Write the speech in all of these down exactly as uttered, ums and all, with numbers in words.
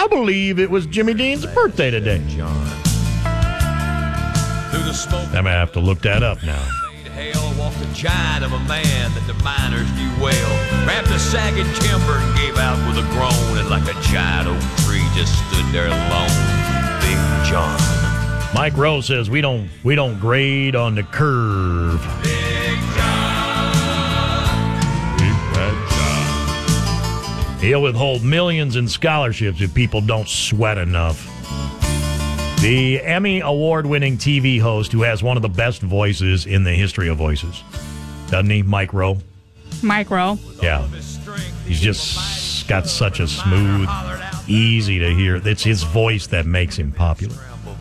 I believe it was Jimmy Dean's birthday today. John. Through the smoke. I'm going to have to look that up now. Hell walked the giant of a man that the miners knew well. Wrapped a sagging timber and gave out with a groan. And like a giant oak tree just stood there alone. Big John. Mike Rowe says we don't we don't grade on the curve. Big John. Big Bad John. He'll withhold millions in scholarships if people don't sweat enough. The Emmy award-winning T V host who has one of the best voices in the history of voices. Doesn't he, Mike Rowe? Mike Rowe. Yeah. He's just got such a smooth, easy to hear. It's his voice that makes him popular.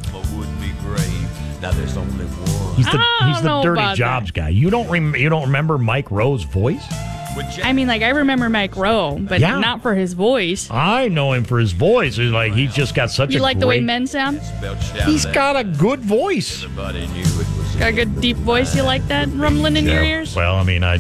Now there's only one. He's the, I he's don't the know Dirty about Jobs guy. You don't rem- you don't remember Mike Rowe's voice? I mean, like, I remember Mike Rowe, but Yeah. not for his voice. I know him for his voice. It's like he's just got such You a like great... the way men sound? He's got a good voice. Everybody knew it was Got a good deep voice. You like that rumbling in your Yeah. ears? Well, I mean, I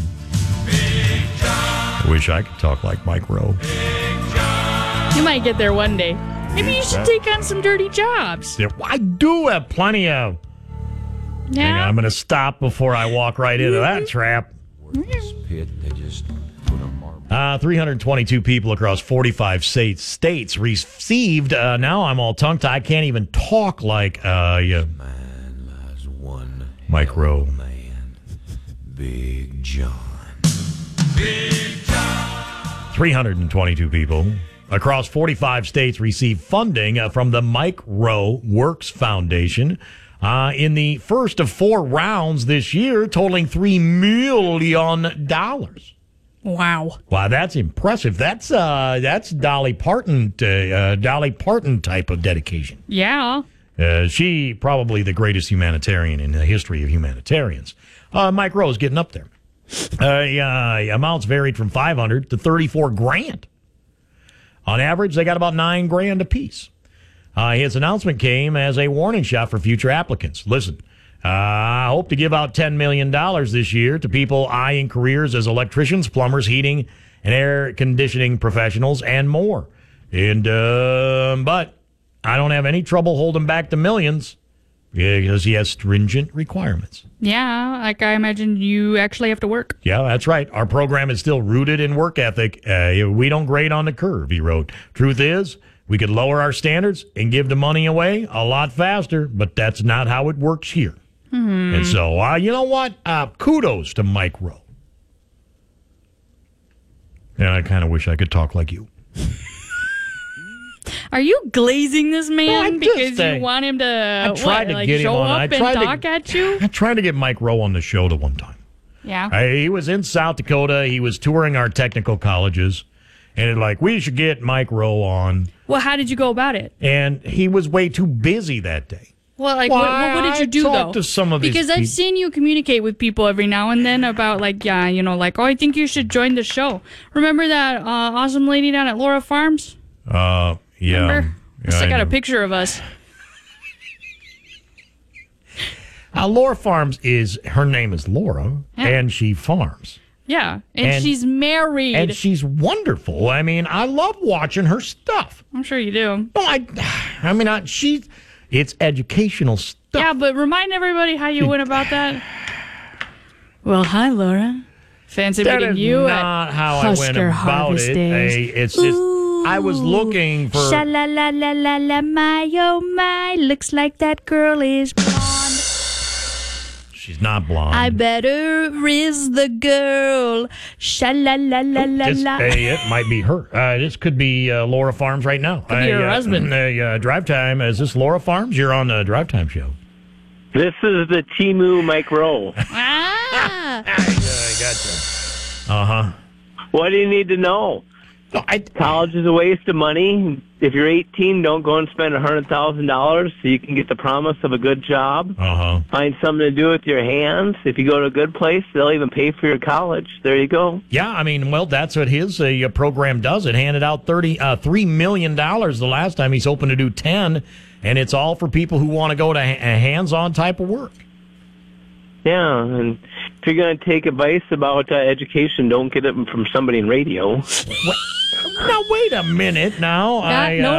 I wish I could talk like Mike Rowe. You might get there one day. Maybe you should take on some dirty jobs. Yeah, I do have plenty of... Hang on, Yeah. I'm going to stop before I walk right into that trap. this pit. They just put a marble. Uh, three hundred twenty-two people across forty-five states states received. Uh, now I'm all tongue-tied. I can't even talk like uh, yeah, Man lies one Mike Rowe. man. Big John. Big John. three hundred twenty-two people across forty-five states received funding uh, from the Mike Rowe Works Foundation uh, in the first of four rounds this year, totaling three million dollars. Wow. Wow, that's impressive. That's uh, that's Dolly Parton, uh, uh, Dolly Parton type of dedication. Yeah. Uh, she probably the greatest humanitarian in the history of humanitarians. Uh, Mike Rowe's getting up there. Uh, uh, amounts varied from five hundred to thirty-four grand. On average, they got about nine grand apiece. Uh, his announcement came as a warning shot for future applicants. Listen, uh, I hope to give out ten million dollars this year to people eyeing careers as electricians, plumbers, heating, and air conditioning professionals, and more. And uh, but I don't have any trouble holding back the millions because he has stringent requirements. Yeah. Like, I imagine you actually have to work. Yeah, that's right. Our program is still rooted in work ethic. Uh, we don't grade on the curve, he wrote. Truth is, we could lower our standards and give the money away a lot faster, but that's not how it works here. Mm-hmm. And so, uh, you know what? Uh, kudos to Mike Rowe. And I kind of wish I could talk like you. Are you glazing this man No, I'm because just saying. you want him to I what, tried to like get him show on. up I and tried to- talk at you? I tried to get Mike Rowe on the show the one time. Yeah. Uh, he was in South Dakota. He was touring our technical colleges. And it like, we should get Mike Rowe on. Well, how did you go about it? And he was way too busy that day. Well, like, Well, what, what, what did you I do, talked though? to some of his because I've peop- seen you communicate with people every now and then about, like, yeah, you know, like, oh, I think you should join the show. Remember that uh, awesome lady down at Laura Farms? Uh, yeah. Remember? Yeah, I I got a know. picture of us. Uh, Laura Farms is, her name is Laura, Yeah. and she farms. Yeah, and, And- she's married. And she's wonderful. I mean, I love watching her stuff. I'm sure you do. No, I, I mean, I, she, it's educational stuff. Yeah, but remind everybody how you went about that. Well, hi, Laura. Fancy That meeting is you not at how I went Husker about Harvest it. Days. Hey, it's just, I was looking for. Sha la la la la la my oh my, looks like that girl is blonde. She's not blonde. I better is the girl. Sha la la la la This- la. hey, it might be her. Uh, this could be uh, Laura Farms right now. Could be her uh, husband. Uh, uh, drive time. Is this Laura Farms? You're on the Drive Time show. This is the Timu Mike Rowe. Ah, I, I gotcha. Uh huh. What do you need to know? No, I, College is a waste of money. If you're eighteen, don't go and spend one hundred thousand dollars so you can get the promise of a good job. uh huh. Find something to do with your hands. If you go to a good place, they'll even pay for your college. There you go. Yeah, I mean, well, that's what his uh, program does. It handed out thirty, uh, three million dollars the last time. He's hoping to do ten, and it's all for people who want to go to ha- hands-on type of work. Yeah, and if you're going to take advice about uh, education, don't get it from somebody in radio. Now, wait a minute now. got I, no uh,